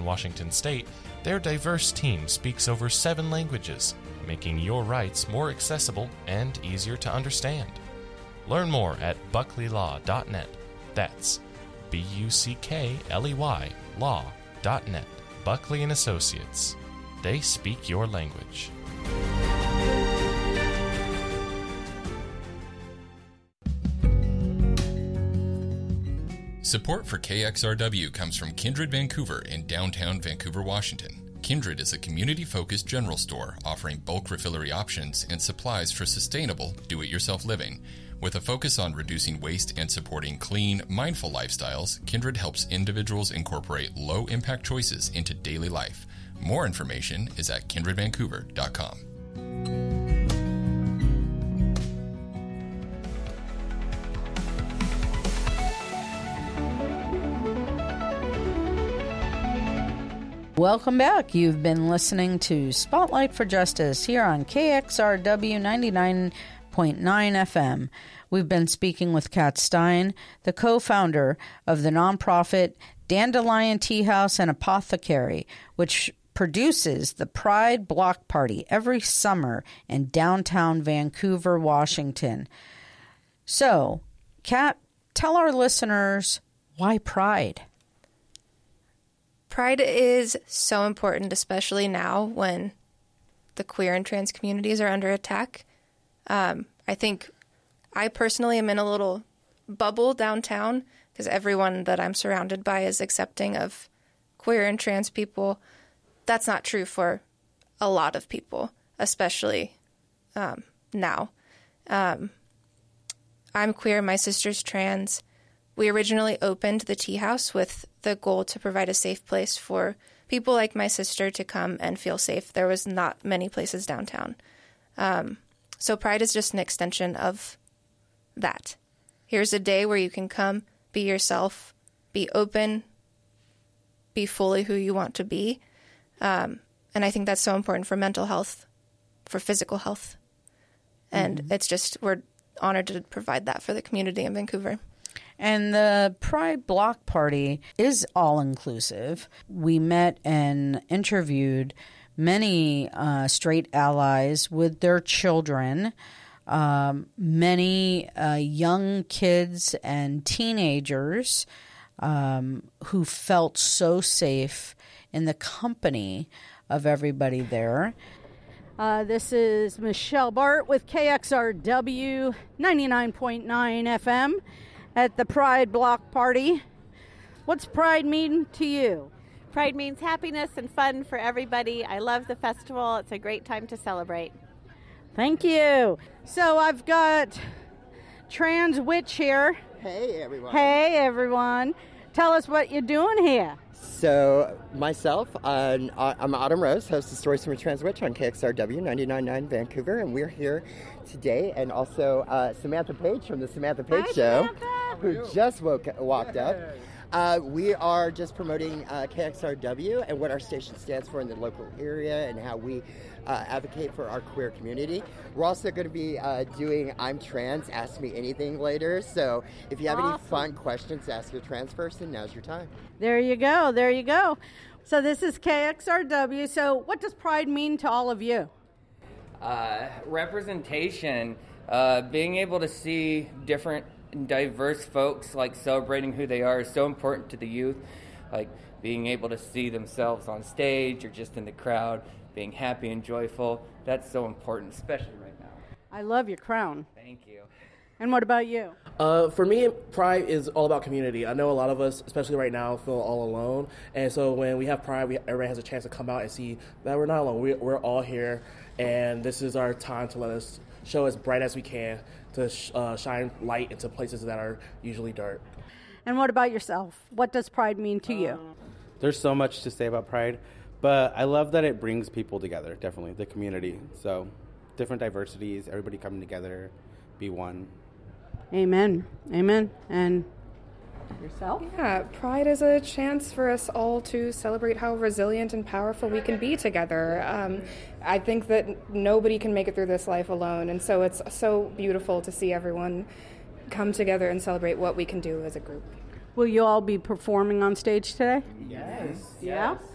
Washington State, their diverse team speaks over 7 languages, making your rights more accessible and easier to understand. Learn more at buckleylaw.net. That's BUCKLEY law.net. Buckley & Associates. They speak your language. Support for KXRW comes from Kindred Vancouver in downtown Vancouver, Washington. Kindred is a community-focused general store offering bulk refillery options and supplies for sustainable, do-it-yourself living. With a focus on reducing waste and supporting clean, mindful lifestyles, Kindred helps individuals incorporate low-impact choices into daily life. More information is at kindredvancouver.com. Welcome back. You've been listening to Spotlight for Justice here on KXRW 99.9 FM. We've been speaking with Kat Stein, the co-founder of the nonprofit Dandelion Tea House and Apothecary, which produces the Pride Block Party every summer in downtown Vancouver, Washington. So, Kat, tell our listeners why Pride? Pride is so important, especially now when the queer and trans communities are under attack. I think I personally am in a little bubble downtown because everyone that I'm surrounded by is accepting of queer and trans people. That's not true for a lot of people, especially now. I'm queer, my sister's trans. We originally opened the tea house with the goal to provide a safe place for people like my sister to come and feel safe. There was not many places downtown. So Pride is just an extension of that. Here's a day where you can come, be yourself, be open, be fully who you want to be. And I think that's so important for mental health, for physical health. And it's just, we're honored to provide that for the community in Vancouver. And the Pride Block Party is all-inclusive. We met and interviewed many straight allies with their children, many young kids and teenagers who felt so safe in the company of everybody there. This is Michelle Bart with KXRW 99.9 FM. At the Pride Block Party. What's Pride mean to you? Pride means happiness and fun for everybody. I love the festival. It's a great time to celebrate. Thank you. So I've got Trans Witch here. Hey, everyone. Hey, everyone. Tell us what you're doing here. So, myself, I'm Autumn Rose, host of Stories from a Trans Witch on KXRW 99.9 Vancouver, and we're here today, and also Samantha Page from the Samantha Page Show, Samantha! who just walked up. We are just promoting KXRW and what our station stands for in the local area and how we advocate for our queer community. We're also going to be doing I'm Trans, Ask Me Anything later. So if you have any fun questions to ask a trans person, now's your time. There you go. There you go. So this is KXRW. So what does Pride mean to all of you? Representation, being able to see different diverse folks like celebrating who they are is so important to the youth, like being able to see themselves on stage or just in the crowd being happy and joyful. That's so important, especially right now. I love your crown. Thank you. And what about you? For me, Pride is all about community. I know a lot of us, especially right now, feel all alone. And so when we have Pride, everybody has a chance to come out and see that we're not alone. We're all here, and this is our time to let us show as bright as we can to shine light into places that are usually dark. And what about yourself? What does Pride mean to you? There's so much to say about Pride, but I love that it brings people together, definitely, the community. So different diversities, everybody coming together, be one. Amen. Amen. And yourself? Yeah, Pride is a chance for us all to celebrate how resilient and powerful we can be together. I think that nobody can make it through this life alone, and so it's so beautiful to see everyone come together and celebrate what we can do as a group. Will you all be performing on stage today? Yes. Yeah?